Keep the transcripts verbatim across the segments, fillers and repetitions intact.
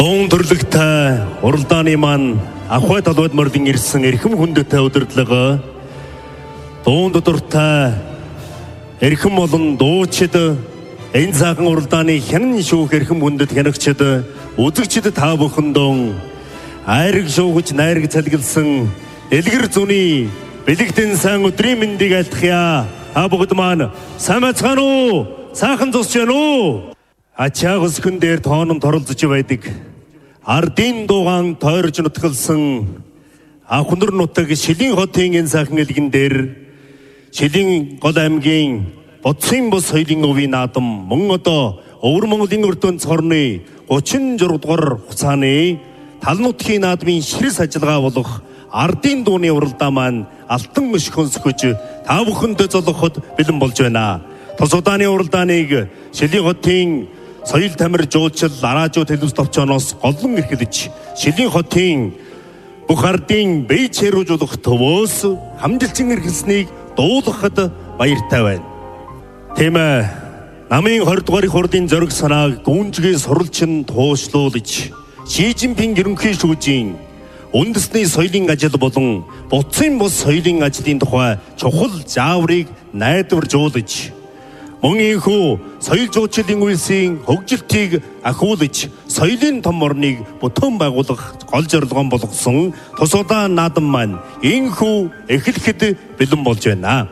Дуун төрлөгтэй уралдааны маань ахуй толгойд мордын ирсэн эрхэм хүндэтэй удирдлага дуун дуртай эрхэм болон дуучид энэ цагаан уралдааны хянан шүүх эрхэм хүндэт хянагчид үзэгчид та бүхэндөө айраг шуугч найраг цалгилсан элгэр зуны бэлэгтэн сайн өдрийн мэндийг айлтгая. Та бүгд маань сайн байцгаана уу? Сайхан зогсож байна уу? Ачааг өсгөн дээр тооном торолцож байдаг. Ардын дугаан тойрж нутгалсан Ахнар нутаг Шилийн хотын энэ сайхан элгэн дээр Шилийн гол аймгийн Бодсын бус соёлын өвийн наадам мөн одоо Өвөр Монголын өртөнд цорны гучин зураг дугаар хугацааны тал нутгийн наадмын ширээс ажиллагаа болох Ардын дууны уралдаа маань алтан мөш хөнсгөж та бүхэндээ золгоход бэлэн болж байна. Тус удааны уралдааныг Шилийн хотын соёл тамир жуулчил араажуу телевиз товчоноос голлон эрхэлж Шилийн хотын бүх ардын бие чирүүжүүлэх төвөөс хамжилчин эрхэлснийг дуулгахад баяртай байна. Тийм ээ, намын хорд дугаарыг хурлын зориг санааг гүнзгий сурвалжин туушлуулж Ши Жинпинг ерөнхий шүүжийн үндэсний соёлын ажил болон буцын бус соёлын ажлын тухай чухал зааврыг найдваржуулж мөн ийхүү соёл жуулчлалын үйлсийн хөгжилтийг ахиулж соёлын том орныг бүтээн байгуулах гол зорилгоо болгосон тус удаан наадам маань ийхүү эхлэхэд бэлэн болж байна.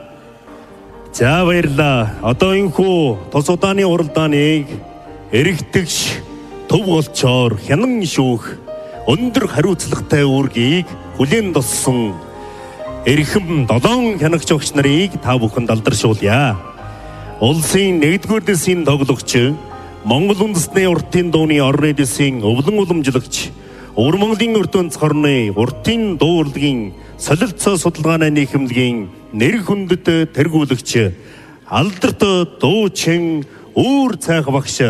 За баярлалаа. Одоо ийхүү тус удааны уралдааныг эрэгтгч төв голчоор хянан шүүх өндөр хариуцлагатай үүргийг хүлээн тоссон эрхэм долоон хянагч огч нарыг та бүхэнд алдаршуулъя. Улсын нэгдүгээр дэсийн тоглогч, Монгол үндэсний уртын дууны орны дэсийн өвлөн уламжлагч, Өвөр Монголын өртөнд цорны уртын дуу урлагийн солилцоо судалгааны нийхэмлэгийн нэр хүндэт тэргүүлэгч, алдарт дуучин Үүр Цайх багш,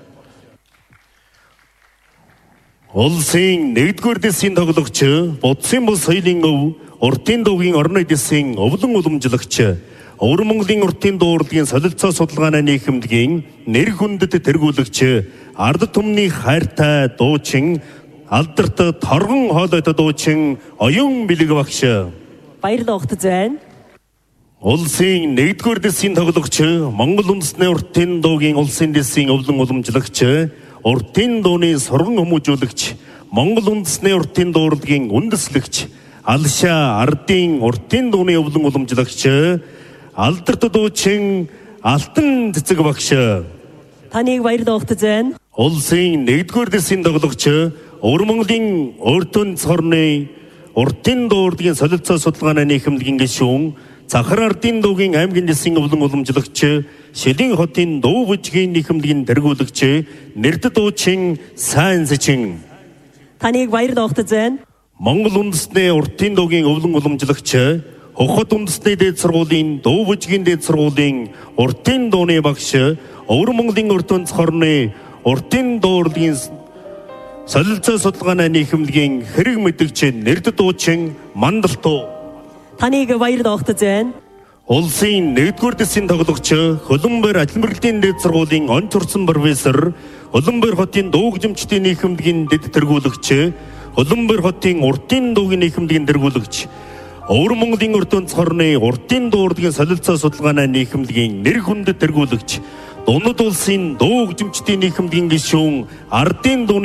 улсын нэгдүгээр дэсийн тоглогч, Бодсын бус соёлын өв, уртын дуугийн орны дэсийн өвлөн уламжлагч, Өвөр Монголын уртын дуу урлагийн солилцоо судалгааны нийхэмлэгийн нэр хүндэт тэргүүлэгч, ард түмний хайртай дуучин, алдарт торгон хоолойт дуучин Оюн Бэлэг багш. Баярлалаа ухтаж байна. Улсын нэгдүгээр дэсийн тоглогч, Монгол үндэсний уртын дуугийн улсын дэсийн өвлөн уламжлагч, уртын дууны сурган хүмүүжүүлэгч, Монгол үндэсний уртын дуу урлагийн үндэслэгч, Алшаа ардын уртын дууны өвлөн уламжлагч, алдарт дуучин Алтан Цэцэг багш. Таныг баярлалаа ухтаж байна. Улсын нэгдүгээр дэсийн тоглогч, Өвөр Монголын өртөнд цорны уртын дуу урлагийн солилцоо судалгааны нийхэмлэгийн гишүүн, Захар ардын дуугийн аймгийн дэсийн өвлөн уламжлагч, Шилийн хотын дуу бүжгийн нийхэмлэгийн тэргүүлэгч, нэрд дуучин Сайн Сэчин. Таныг баярлалаа ухтаж байна. Монгол үндэсний уртын дуугийн өвлөн уламжлагч, Хохот үндэсний дээд сургуулийн дуу бүжгийн дээд сургуулийн уртын дууны багш, Өвөр Монголын өртөнд цорны уртын дуу урлагийн солилцоо судалгааны нийхэмлэгийн хэрэг мэдэгч, нэрд дуучин Мандалтуу. Таныг баярлалаа ухтаж байна. Улсын нэгдүгээр дэсийн тоглогч, Хөлбөмбөр ажил мэргэжлийн дээд сургуулийн онц урсан профессор, Хөлбөмбөр хотын дуу гүжимчдийн нийхэмлэгийн дэд тэргүүлэгч, Хөлбөмбөр хотын уртын дуугийн нийхэмлэгийн тэргүүлэгч, Өвөр Монголын өртөнд цорны уртын дуу урлагийн солилцоо судалгааны нийхэмлэгийн нэр хүндэт тэргүүлэгч, Дунд улсын дуу гүжимчдийн нийхэмлэгийн гишүүн, ардын дууны